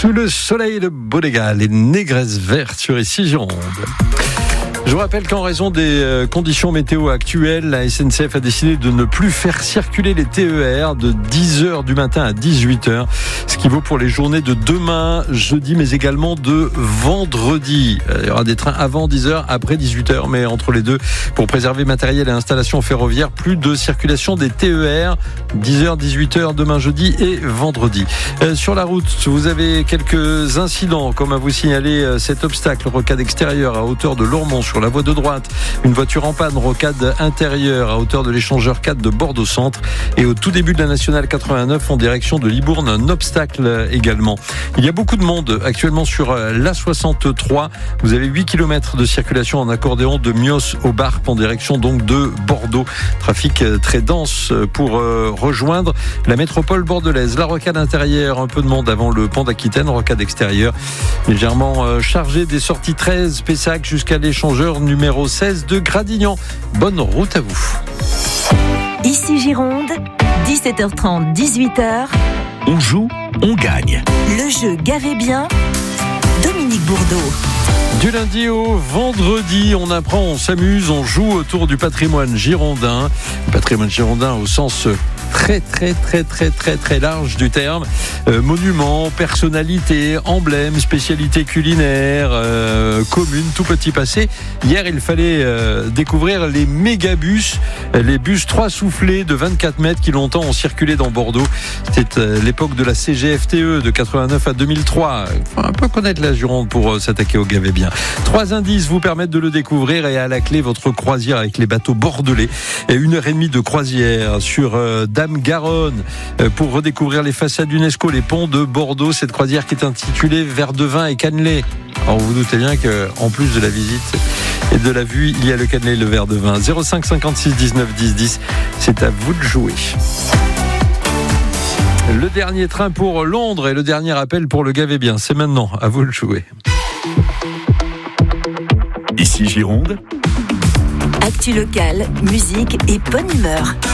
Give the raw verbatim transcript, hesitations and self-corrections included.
Sous le soleil de Bodega, les négresses vertes sur ici Gironde. Je vous rappelle qu'en raison des conditions météo actuelles, la S N C F a décidé de ne plus faire circuler les T E R de dix heures du matin à dix-huit heures, ce qui vaut pour les journées de demain, jeudi, mais également de vendredi. Il y aura des trains avant dix heures, après dix-huit heures, mais entre les deux, pour préserver matériel et installations ferroviaires, plus de circulation des T E R, dix heures, dix-huit heures, demain jeudi et vendredi. Euh, sur la route, vous avez quelques incidents, comme à vous signaler cet obstacle, rocade extérieure à hauteur de Lormont sur la voie de droite, une voiture en panne, rocade intérieure à hauteur de l'échangeur quatre de Bordeaux Centre, et au tout début de la nationale quatre-vingt-neuf en direction de Libourne, un obstacle également. Il y a beaucoup de monde actuellement sur l'A soixante-trois. Vous avez huit kilomètres de circulation en accordéon de Mios au Barp en direction donc de Bordeaux. Trafic très dense pour rejoindre la métropole bordelaise. La rocade intérieure, un peu de monde avant le pont d'Aquitaine, rocade extérieure légèrement chargée des sorties treize Pessac jusqu'à l'échangeur numéro seize de Gradignan. Bonne route à vous. Ici Gironde, dix-sept heures trente, dix-huit heures. On joue, on gagne. Le jeu Gavez bien, Dominique Bourdeau. Du lundi au vendredi, on apprend, on s'amuse, on joue autour du patrimoine girondin. Le patrimoine girondin au sens très très très très très très large du terme. Euh, monuments, personnalités, emblèmes, spécialités culinaires, euh, communes, tout petit passé. Hier, il fallait euh, découvrir les mégabus, les bus trois soufflés de vingt-quatre mètres qui longtemps ont circulé dans Bordeaux. C'était euh, l'époque de la C G F T E de quatre-vingt-neuf à deux mille trois. Il faut un peu connaître la Gironde pour euh, s'attaquer au Gavez bien. Trois indices vous permettent de le découvrir et à la clé votre croisière avec les bateaux bordelais. Et une heure et demie de croisière sur euh, Dame-Garonne euh, pour redécouvrir les façades UNESCO, les ponts de Bordeaux. Cette croisière qui est intitulée Verre de vin et cannelé. Alors vous vous doutez bien qu'en plus de la visite et de la vue, il y a le cannelé et le verre de vin. zéro cinq cinquante-six dix-neuf dix dix, c'est à vous de jouer. Le dernier train pour Londres et le dernier appel pour le Gavez bien, c'est maintenant, à vous de jouer. Ici Gironde. Actu locale, musique et bonne humeur.